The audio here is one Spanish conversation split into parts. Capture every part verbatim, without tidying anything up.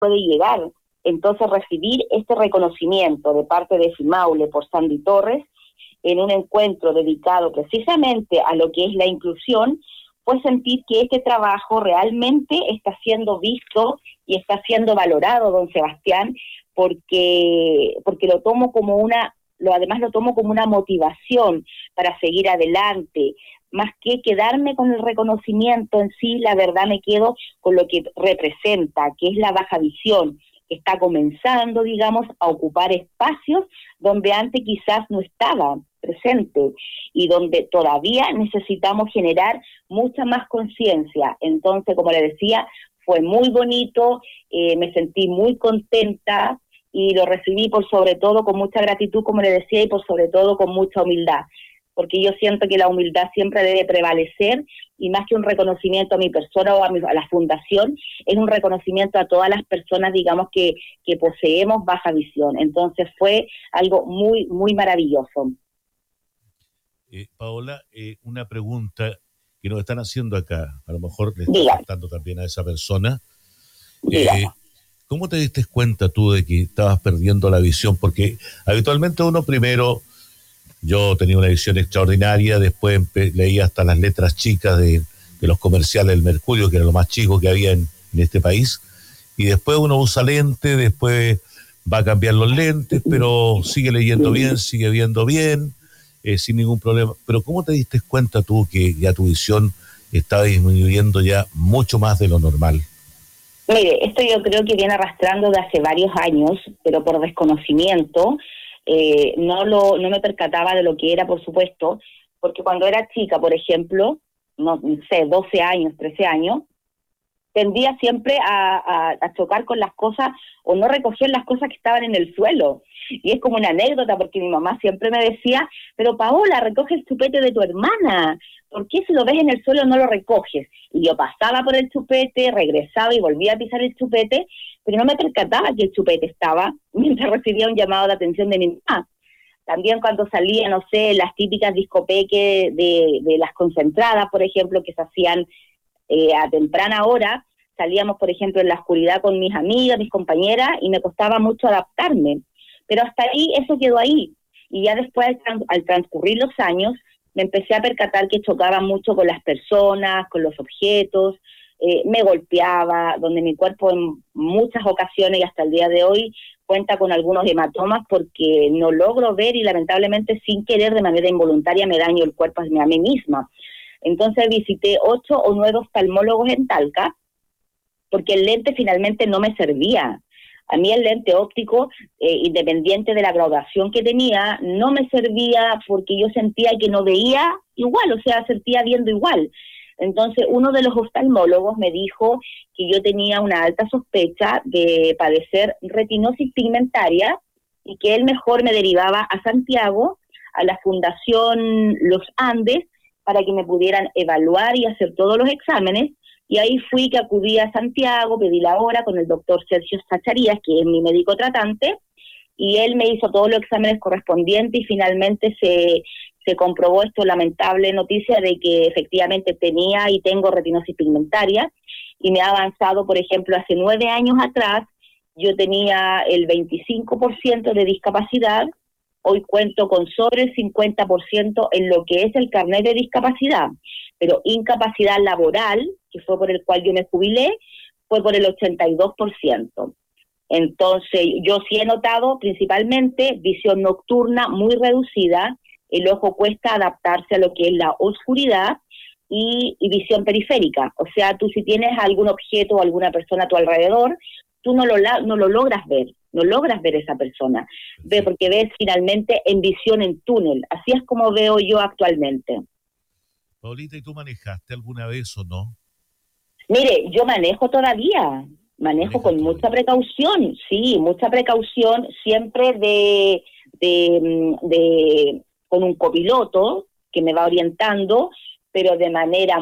puede llegar. Entonces, recibir este reconocimiento de parte de FIMAULE por Sandy Torres en un encuentro dedicado precisamente a lo que es la inclusión, fue sentir que este trabajo realmente está siendo visto y está siendo valorado, don Sebastián, porque porque lo tomo como una, lo además lo tomo como una motivación para seguir adelante. Más que quedarme con el reconocimiento en sí, la verdad me quedo con lo que representa, que es la baja visión, que está comenzando, digamos, a ocupar espacios donde antes quizás no estaba presente y donde todavía necesitamos generar mucha más conciencia. Entonces, como le decía, fue muy bonito, eh, me sentí muy contenta y lo recibí por sobre todo con mucha gratitud, como le decía, y por sobre todo con mucha humildad, porque yo siento que la humildad siempre debe prevalecer, y más que un reconocimiento a mi persona o a, mi, a la fundación, es un reconocimiento a todas las personas, digamos, que, que poseemos baja visión. Entonces fue algo muy, muy maravilloso. Eh, Paola, eh, una pregunta que nos están haciendo acá, a lo mejor le está Diga. afectando también a esa persona. Diga. Eh, ¿Cómo te diste cuenta tú de que estabas perdiendo la visión? Porque habitualmente uno primero, yo tenía una visión extraordinaria, después empe- leía hasta las letras chicas de, de los comerciales del Mercurio, que era lo más chico que había en, en este país, y después uno usa lentes, después va a cambiar los lentes, pero sigue leyendo bien, sigue viendo bien, eh, sin ningún problema. Pero ¿cómo te diste cuenta tú que ya tu visión estaba disminuyendo ya mucho más de lo normal? Mire, esto yo creo que viene arrastrando de hace varios años, pero por desconocimiento, eh, no lo no me percataba de lo que era, por supuesto, porque cuando era chica, por ejemplo, no, no sé, doce años, trece años, tendía siempre a, a, a chocar con las cosas o no recoger las cosas que estaban en el suelo. Y es como una anécdota, porque mi mamá siempre me decía, pero Paola, recoge el chupete de tu hermana, ¿por qué si lo ves en el suelo no lo recoges? Y yo pasaba por el chupete, regresaba y volvía a pisar el chupete, pero no me percataba que el chupete estaba mientras recibía un llamado de atención de mi mamá. También cuando salía, no sé, las típicas discopeques de, de las concentradas, por ejemplo, que se hacían Eh, a temprana hora, salíamos, por ejemplo, en la oscuridad con mis amigas, mis compañeras, y me costaba mucho adaptarme. Pero hasta ahí, eso quedó ahí. Y ya después, al, trans- al transcurrir los años, me empecé a percatar que chocaba mucho con las personas, con los objetos, eh, me golpeaba, donde mi cuerpo en muchas ocasiones y hasta el día de hoy cuenta con algunos hematomas porque no logro ver y lamentablemente sin querer, de manera involuntaria, me daño el cuerpo a mí misma. Entonces visité ocho o nueve oftalmólogos en Talca, porque el lente finalmente no me servía. A mí el lente óptico, eh, independiente de la graduación que tenía, no me servía porque yo sentía que no veía igual, o sea, sentía viendo igual. Entonces uno de los oftalmólogos me dijo que yo tenía una alta sospecha de padecer retinosis pigmentaria y que él mejor me derivaba a Santiago, a la Fundación Los Andes, para que me pudieran evaluar y hacer todos los exámenes, y ahí fui que acudí a Santiago, pedí la hora con el doctor Sergio Zacharías, que es mi médico tratante, y él me hizo todos los exámenes correspondientes y finalmente se, se comprobó esta lamentable noticia de que efectivamente tenía y tengo retinosis pigmentaria, y me ha avanzado, por ejemplo, hace nueve años atrás, yo tenía el veinticinco por ciento de discapacidad. Hoy cuento con sobre el cincuenta por ciento en lo que es el carnet de discapacidad, pero incapacidad laboral, que fue por el cual yo me jubilé, fue por el ochenta y dos por ciento. Entonces, yo sí he notado principalmente visión nocturna muy reducida, el ojo cuesta adaptarse a lo que es la oscuridad y, y visión periférica. O sea, tú si tienes algún objeto o alguna persona a tu alrededor, tú no lo, no lo logras ver. No logras ver esa persona, ve porque ves finalmente en visión en túnel. Así es como veo yo actualmente. Paulita, ¿y tú manejaste alguna vez o no? Mire, yo manejo todavía, manejo con mucha precaución, sí, mucha precaución, siempre de, de, de con un copiloto que me va orientando, pero de manera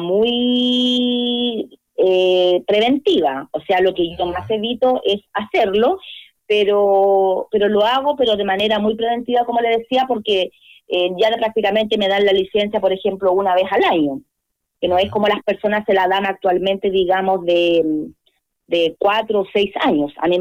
muy eh, preventiva. O sea, lo que yo más evito es hacerlo, pero pero lo hago, pero de manera muy preventiva, como le decía, porque eh, ya prácticamente me dan la licencia, por ejemplo, una vez al año, que no es como las personas se la dan actualmente, digamos, de, de cuatro o seis años. Han